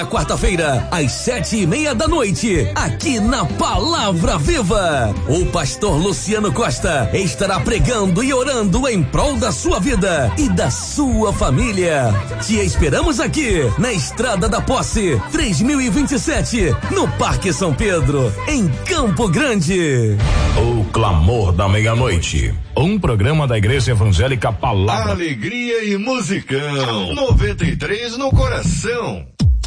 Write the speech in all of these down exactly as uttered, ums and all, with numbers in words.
Quarta-feira, às sete e meia da noite, aqui na Palavra Viva, o pastor Luciano Costa estará pregando e orando em prol da sua vida e da sua família. Te esperamos aqui, na Estrada da Posse, três mil e vinte e sete, no Parque São Pedro, em Campo Grande. O Clamor da Meia-Noite, um programa da Igreja Evangélica Palavra. Alegria e musicão, noventa e três no coração.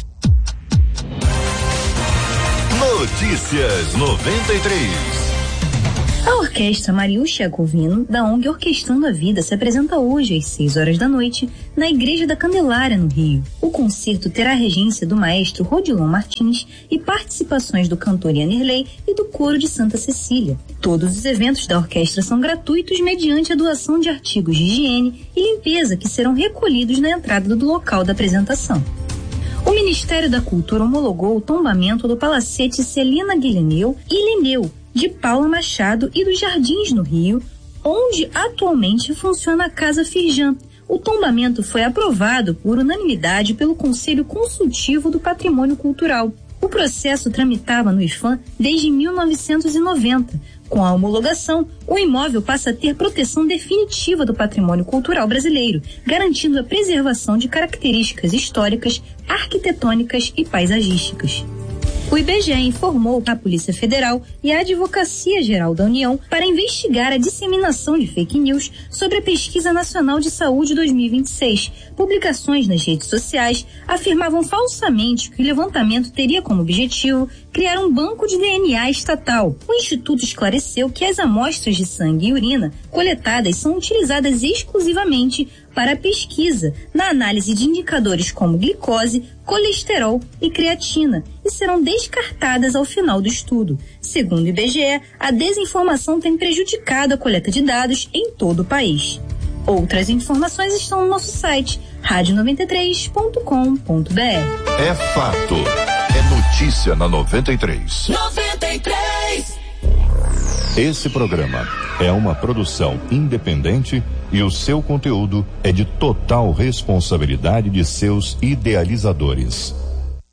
Notícias noventa e três. A orquestra Mariucci Jacovino, da O N G Orquestrando a Vida, se apresenta hoje às seis horas da noite na Igreja da Candelária, no Rio. O concerto terá a regência do maestro Rodilon Martins e participações do cantor Yanirley e do coro de Santa Cecília. Todos os eventos da orquestra são gratuitos mediante a doação de artigos de higiene e limpeza que serão recolhidos na entrada do local da apresentação. O Ministério da Cultura homologou o tombamento do Palacete Celina Guilheneu e Lineu, de Paula Machado e dos Jardins, no Rio, onde atualmente funciona a Casa Firjan. O tombamento foi aprovado por unanimidade pelo Conselho Consultivo do Patrimônio Cultural. O processo tramitava no IFAM desde mil novecentos e noventa. Com a homologação, o imóvel passa a ter proteção definitiva do patrimônio cultural brasileiro, garantindo a preservação de características históricas, arquitetônicas e paisagísticas. O I B G E informou a Polícia Federal e a Advocacia Geral da União para investigar a disseminação de fake news sobre a Pesquisa Nacional de Saúde dois mil e vinte e seis. Publicações nas redes sociais afirmavam falsamente que o levantamento teria como objetivo criar um banco de D N A estatal. O Instituto esclareceu que as amostras de sangue e urina coletadas são utilizadas exclusivamente para a pesquisa na análise de indicadores como glicose, colesterol e creatina e serão descartadas ao final do estudo. Segundo o I B G E, a desinformação tem prejudicado a coleta de dados em todo o país. Outras informações estão no nosso site, rádio noventa e três ponto com ponto b r. É fato. É notícia na noventa e três. noventa e três. Esse programa é uma produção independente e o seu conteúdo é de total responsabilidade de seus idealizadores.